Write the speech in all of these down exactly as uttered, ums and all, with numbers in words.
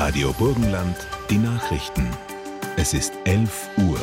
Radio Burgenland, die Nachrichten. Es ist elf Uhr.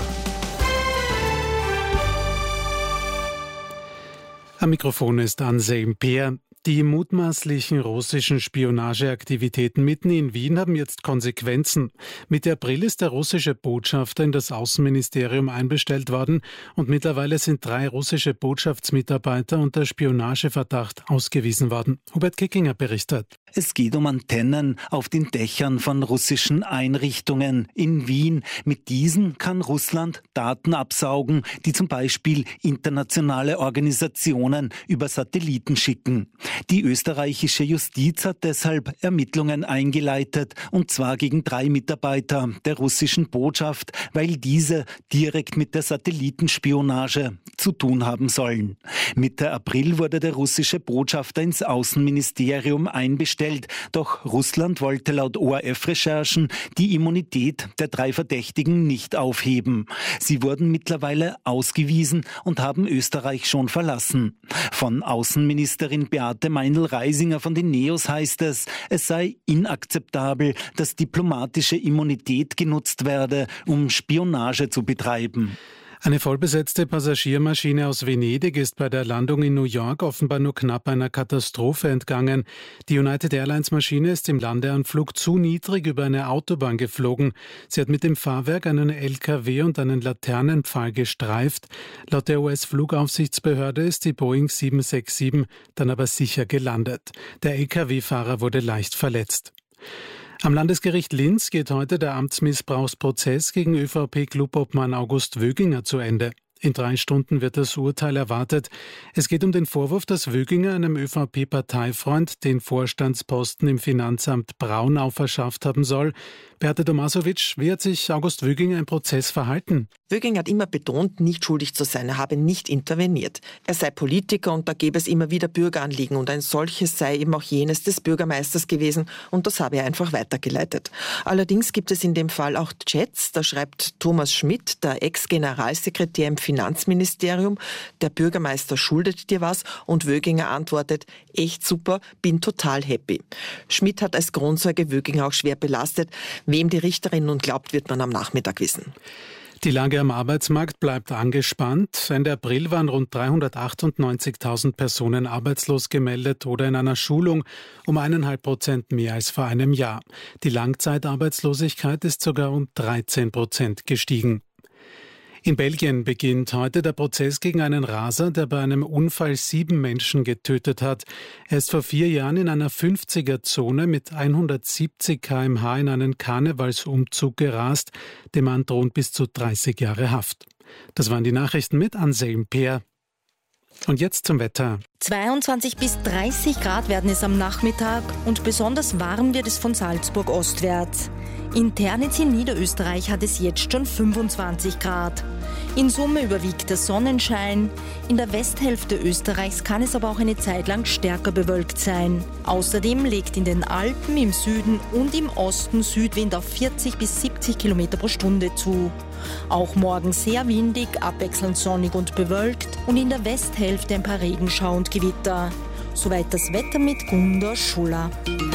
Am Mikrofon ist Anselm Peer. Die mutmaßlichen russischen Spionageaktivitäten mitten in Wien haben jetzt Konsequenzen. Mitte April ist der russische Botschafter in das Außenministerium einbestellt worden und mittlerweile sind drei russische Botschaftsmitarbeiter unter Spionageverdacht ausgewiesen worden. Hubert Kickinger berichtet. Es geht um Antennen auf den Dächern von russischen Einrichtungen in Wien. Mit diesen kann Russland Daten absaugen, die zum Beispiel internationale Organisationen über Satelliten schicken. Die österreichische Justiz hat deshalb Ermittlungen eingeleitet, und zwar gegen drei Mitarbeiter der russischen Botschaft, weil diese direkt mit der Satellitenspionage zu tun haben sollen. Mitte April wurde der russische Botschafter ins Außenministerium einbestellt. Doch Russland wollte laut O R F-Recherchen die Immunität der drei Verdächtigen nicht aufheben. Sie wurden mittlerweile ausgewiesen und haben Österreich schon verlassen. Von Außenministerin Beate Meindl-Reisinger von den Neos heißt es, es sei inakzeptabel, dass diplomatische Immunität genutzt werde, um Spionage zu betreiben. Eine vollbesetzte Passagiermaschine aus Venedig ist bei der Landung in New York offenbar nur knapp einer Katastrophe entgangen. Die United Airlines Maschine ist im Landeanflug zu niedrig über eine Autobahn geflogen. Sie hat mit dem Fahrwerk einen L K W und einen Laternenpfahl gestreift. Laut der U S-Flugaufsichtsbehörde ist die Boeing sieben sechs sieben dann aber sicher gelandet. Der L K W-Fahrer wurde leicht verletzt. Am Landesgericht Linz geht heute der Amtsmissbrauchsprozess gegen ÖVP-Clubobmann August Wöginger zu Ende. In drei Stunden wird das Urteil erwartet. Es geht um den Vorwurf, dass Wöginger einem ÖVP-Parteifreund den Vorstandsposten im Finanzamt Braunau verschafft haben soll. Beate Tomasowitsch, wie hat sich August Wöginger im Prozess verhalten? Wöginger hat immer betont, nicht schuldig zu sein. Er habe nicht interveniert. Er sei Politiker und da gäbe es immer wieder Bürgeranliegen und ein solches sei eben auch jenes des Bürgermeisters gewesen und das habe er einfach weitergeleitet. Allerdings gibt es in dem Fall auch Chats, da schreibt Thomas Schmidt, der Ex-Generalsekretär im Finanzministerium, der Bürgermeister schuldet dir was, und Wöginger antwortet, echt super, bin total happy. Schmidt hat als Kronzeuge Wöginger auch schwer belastet. Wem die Richterin nun glaubt, wird man am Nachmittag wissen. Die Lage am Arbeitsmarkt bleibt angespannt. Ende April waren rund dreihundertachtundneunzigtausend Personen arbeitslos gemeldet oder in einer Schulung, um eineinhalb Prozent mehr als vor einem Jahr. Die Langzeitarbeitslosigkeit ist sogar um dreizehn Prozent gestiegen. In Belgien beginnt heute der Prozess gegen einen Raser, der bei einem Unfall sieben Menschen getötet hat. Er ist vor vier Jahren in einer fünfziger-Zone mit hundertsiebzig Kilometer pro Stunde in einen Karnevalsumzug gerast. Dem Mann drohen bis zu dreißig Jahre Haft. Das waren die Nachrichten mit Anselm Peer. Und jetzt zum Wetter. zweiundzwanzig bis dreißig Grad werden es am Nachmittag und besonders warm wird es von Salzburg ostwärts. In Ternitz in Niederösterreich hat es jetzt schon fünfundzwanzig Grad. In Summe überwiegt der Sonnenschein. In der Westhälfte Österreichs kann es aber auch eine Zeit lang stärker bewölkt sein. Außerdem legt in den Alpen im Süden und im Osten Südwind auf vierzig bis siebzig Kilometer pro Stunde zu. Auch morgen sehr windig, abwechselnd sonnig und bewölkt und in der Westhälfte ein paar Regenschauer und Gewitter. Soweit das Wetter mit Gunda Schuller.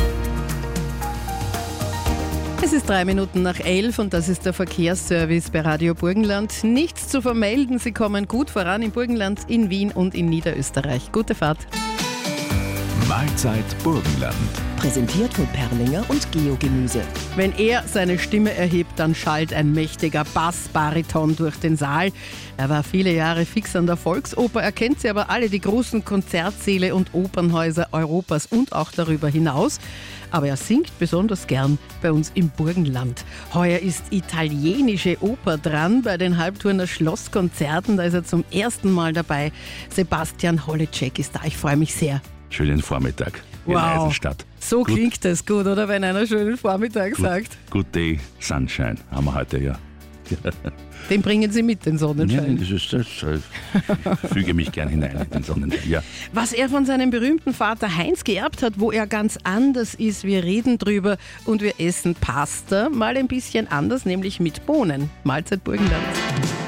Es ist drei Minuten nach elf und das ist der Verkehrsservice bei Radio Burgenland. Nichts zu vermelden, Sie kommen gut voran im Burgenland, in Wien und in Niederösterreich. Gute Fahrt. Mahlzeit Burgenland. Präsentiert von Perlinger und Geogemüse. Wenn er seine Stimme erhebt, dann schallt ein mächtiger Bassbariton durch den Saal. Er war viele Jahre fix an der Volksoper, er kennt sie aber alle, die großen Konzertsäle und Opernhäuser Europas und auch darüber hinaus. Aber er singt besonders gern bei uns im Burgenland. Heuer ist italienische Oper dran bei den Halbturner Schlosskonzerten. Da ist er zum ersten Mal dabei. Sebastian Holleczek ist da. Ich freue mich sehr. Schönen Vormittag in wow. Eisenstadt. So Gut. klingt das gut, oder? Wenn einer schönen Vormittag Good, sagt. Good Day Sunshine haben wir heute, ja. Den bringen Sie mit, den Sonnenschein. Ja, das ist das. Ich füge mich gern hinein in den Sonnenschein, ja. Was er von seinem berühmten Vater Heinz geerbt hat, wo er ganz anders ist, wir reden drüber und wir essen Pasta, mal ein bisschen anders, nämlich mit Bohnen. Mahlzeit Burgenland.